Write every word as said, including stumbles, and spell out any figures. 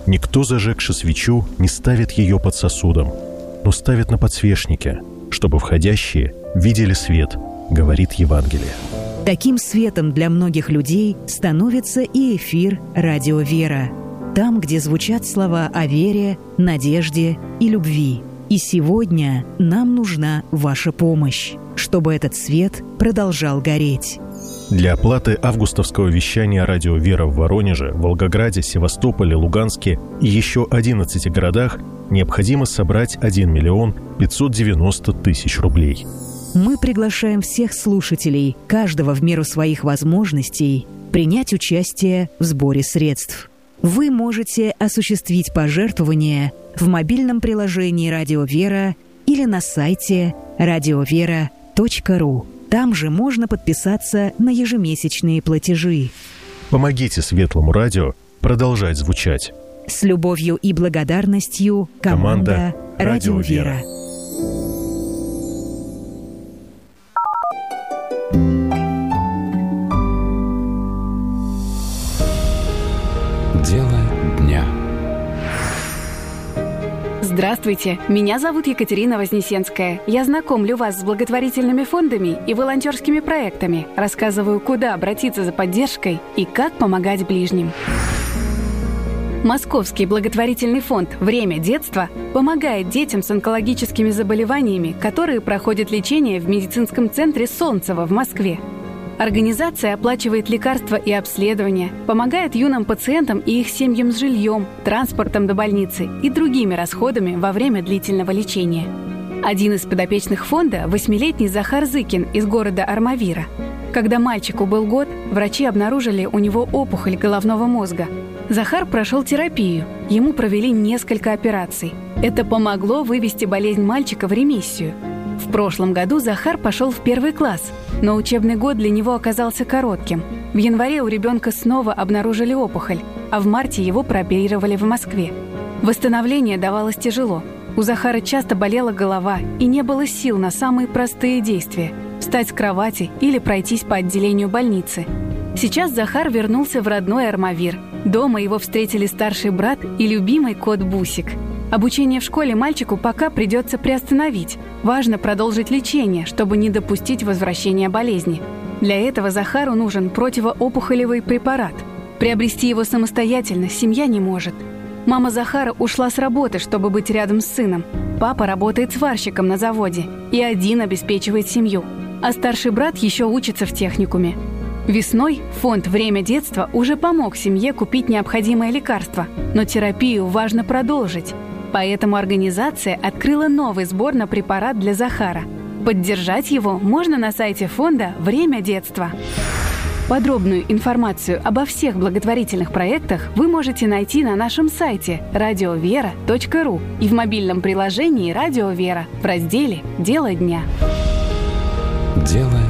Никто, зажегши свечу, не ставит ее под сосудом, но ставит на подсвечнике, чтобы входящие видели свет, говорит Евангелие. Таким светом для многих людей становится и эфир «Радио Вера». Там, где звучат слова о вере, надежде и любви. И сегодня нам нужна ваша помощь, чтобы этот свет продолжал гореть. Для оплаты августовского вещания «Радио Вера» в Воронеже, Волгограде, Севастополе, Луганске и еще одиннадцати городах необходимо собрать один миллион пятьсот девяносто тысяч рублей. Мы приглашаем всех слушателей, каждого в меру своих возможностей, принять участие в сборе средств. Вы можете осуществить пожертвования в мобильном приложении «Радио Вера» или на сайте радиовера точка ру. Там же можно подписаться на ежемесячные платежи. Помогите Светлому радио продолжать звучать. С любовью и благодарностью, команда, команда «Радио Вера». Дело дня. Здравствуйте, меня зовут Екатерина Вознесенская. Я знакомлю вас с благотворительными фондами и волонтерскими проектами, рассказываю, куда обратиться за поддержкой и как помогать ближним. Московский благотворительный фонд «Время детства» помогает детям с онкологическими заболеваниями, которые проходят лечение в медицинском центре «Солнцево» в Москве. Организация оплачивает лекарства и обследования, помогает юным пациентам и их семьям с жильем, транспортом до больницы и другими расходами во время длительного лечения. Один из подопечных фонда – восьмилетний Захар Зыкин из города Армавира. Когда мальчику был год, врачи обнаружили у него опухоль головного мозга. Захар прошел терапию, ему провели несколько операций. Это помогло вывести болезнь мальчика в ремиссию. В прошлом году Захар пошел в первый класс, но учебный год для него оказался коротким. В январе у ребенка снова обнаружили опухоль, а в марте его прооперировали в Москве. Восстановление давалось тяжело. У Захара часто болела голова и не было сил на самые простые действия – встать с кровати или пройтись по отделению больницы. Сейчас Захар вернулся в родной Армавир. Дома его встретили старший брат и любимый кот Бусик. Обучение в школе мальчику пока придется приостановить. Важно продолжить лечение, чтобы не допустить возвращения болезни. Для этого Захару нужен противоопухолевый препарат. Приобрести его самостоятельно семья не может. Мама Захара ушла с работы, чтобы быть рядом с сыном. Папа работает сварщиком на заводе и один обеспечивает семью. А старший брат еще учится в техникуме. Весной фонд «Время детства» уже помог семье купить необходимое лекарство, но терапию важно продолжить. Поэтому организация открыла новый сбор на препарат для Захара. Поддержать его можно на сайте фонда «Время детства». Подробную информацию обо всех благотворительных проектах вы можете найти на нашем сайте радиовера точка ру и в мобильном приложении «Радио Вера» в разделе «Дело дня». Дело